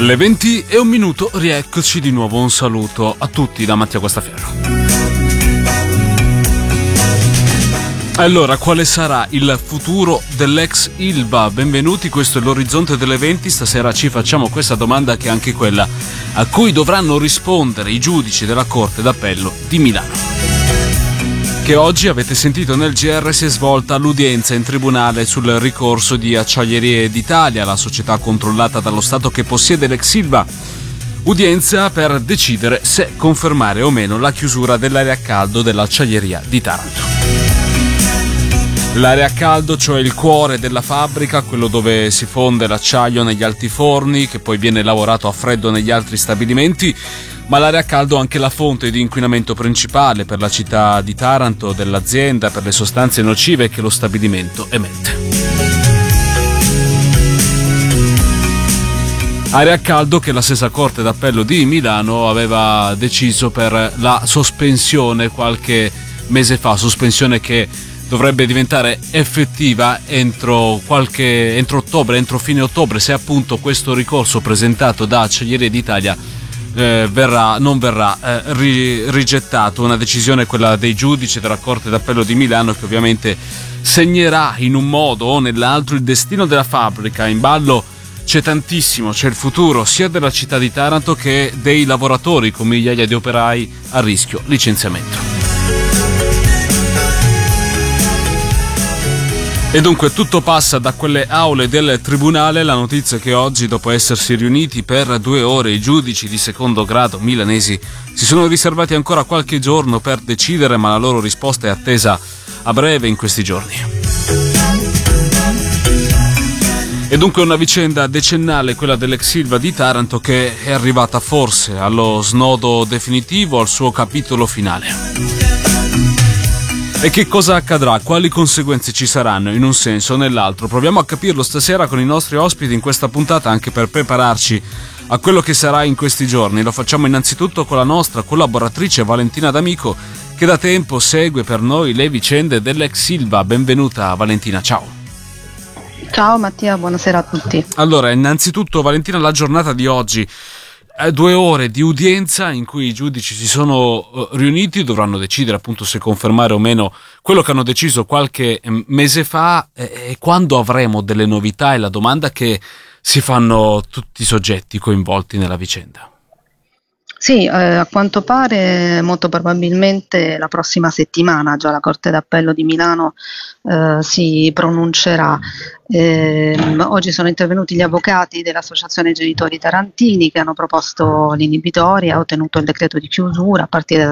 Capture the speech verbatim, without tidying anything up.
Le venti e un minuto, rieccoci di nuovo, un saluto a tutti da Mattia Guastaferro. Allora, quale sarà il futuro dell'ex Ilva? Benvenuti, questo è l'Orizzonte delle venti, stasera ci facciamo questa domanda che è anche quella a cui dovranno rispondere i giudici della Corte d'Appello di Milano. Che oggi, avete sentito nel G R, si è svolta l'udienza in tribunale sul ricorso di Acciaierie d'Italia, la società controllata dallo Stato che possiede l'ex Ilva. Udienza per decidere se confermare o meno la chiusura dell'area a caldo dell'acciaieria di Taranto. L'area a caldo, cioè il cuore della fabbrica, quello dove si fonde l'acciaio negli altiforni, che poi viene lavorato a freddo negli altri stabilimenti, ma l'area a caldo è anche la fonte di inquinamento principale per la città di Taranto, dell'azienda, per le sostanze nocive che lo stabilimento emette. Area a caldo che la stessa Corte d'Appello di Milano aveva deciso per la sospensione qualche mese fa, sospensione che dovrebbe diventare effettiva entro qualche entro ottobre, entro fine ottobre, se appunto questo ricorso presentato da Acciaierie d'Italia eh, verrà, non verrà eh, ri, rigettato. Una decisione, quella dei giudici della Corte d'Appello di Milano, che ovviamente segnerà in un modo o nell'altro il destino della fabbrica. In ballo c'è tantissimo, c'è il futuro sia della città di Taranto che dei lavoratori, con migliaia di operai a rischio licenziamento. E dunque tutto passa da quelle aule del tribunale. La notizia è che oggi, dopo essersi riuniti per due ore, i giudici di secondo grado milanesi si sono riservati ancora qualche giorno per decidere, ma la loro risposta è attesa a breve, in questi giorni. E dunque una vicenda decennale, quella dell'ex Ilva di Taranto, che è arrivata forse allo snodo definitivo, al suo capitolo finale. E che cosa accadrà? Quali conseguenze ci saranno in un senso o nell'altro? Proviamo a capirlo stasera con i nostri ospiti in questa puntata, anche per prepararci a quello che sarà in questi giorni. Lo facciamo innanzitutto con la nostra collaboratrice Valentina D'Amico, che da tempo segue per noi le vicende dell'ex Ilva. Benvenuta Valentina, ciao. Ciao Mattia, buonasera a tutti. Allora, innanzitutto Valentina, la giornata di oggi, due ore di udienza in cui i giudici si sono riuniti, dovranno decidere appunto se confermare o meno quello che hanno deciso qualche mese fa. E quando avremo delle novità è la domanda che si fanno tutti i soggetti coinvolti nella vicenda. Sì, eh, a quanto pare molto probabilmente la prossima settimana già la Corte d'Appello di Milano eh, si pronuncerà. Eh, oggi sono intervenuti gli avvocati dell'Associazione Genitori Tarantini, che hanno proposto l'inibitoria, ottenuto il decreto di chiusura a partire